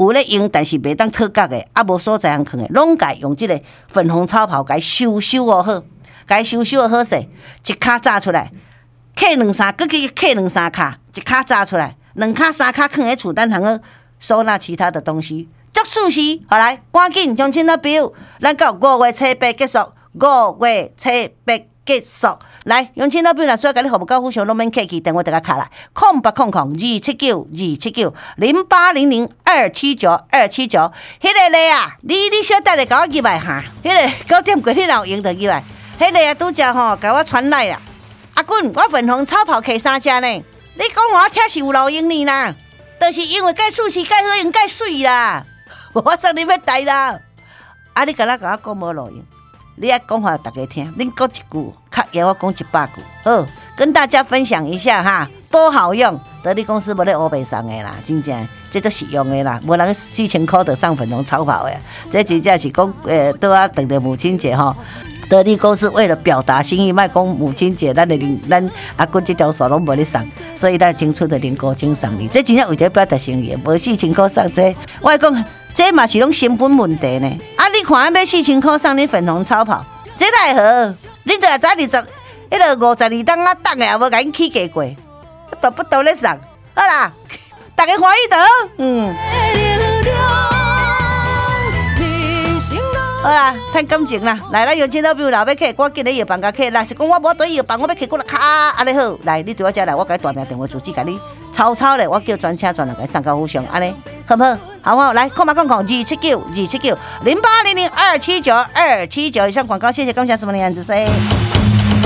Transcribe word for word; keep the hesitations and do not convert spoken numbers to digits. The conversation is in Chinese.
有咧用，但是袂当脱角的，啊无所在通放的，拢改用这个粉红超跑改收收哦好，改收收哦好势，一卡炸出来，刻两三，搁去刻两三卡，一卡炸出来，两卡三卡放喺厝，等通去收纳其他的东西。足舒适，好来，赶紧乡亲的朋友，咱到五月七八结束，五月七八结束。来，乡亲的朋友，若需要甲你服务到府上，拢免客气，电话直接卡来，空八空空二七九二七九零八零零二七九二七九。迄个咧啊，你你小等下甲我入来哈，迄个九点过你若有用就入来。迄个啊，拄则吼，甲我传来啦。阿君，我粉红超跑摕三只呢？你讲我听是有路用呢啦，就是因为介舒适、介好用、介水啦。我送你要带啦，啊！你敢若甲我讲无路用，你爱讲话大家听，恁讲一句，较要我讲一百句，好，跟大家分享一下哈，多好用！得力公司无咧乌白送的啦，真正这都实用的啦，无人四千块就上粉红超跑的，这真正是讲诶，都要等着母亲节哈。得力公司为了表达心意，卖讲母亲节，咱的零咱阿公这条线拢无咧送，所以咱争取的零五千送你，这真正为着表达心意，无四千块送这，我讲。这嘛是拢成本问题呢。啊，你看要四千块送你粉红超跑，这奈何？你著知二十，迄个五十二档啊，档的也无甲因起价过，都不都咧送，好啦，大家欢喜得，嗯。好啦，趁感情啦，来咱有钱佬朋友老要客，赶紧咧药房甲客，若是讲我无对药房，我要客过来卡，安尼好，来你对我遮来，我甲你大名电话主旨甲你抄抄咧，我叫专车专来甲你送到府上，安尼好不好？好不好？来，空嘛空空二七九二七九零八零零二七九二七九以上广告，谢谢感谢什么的样子噻。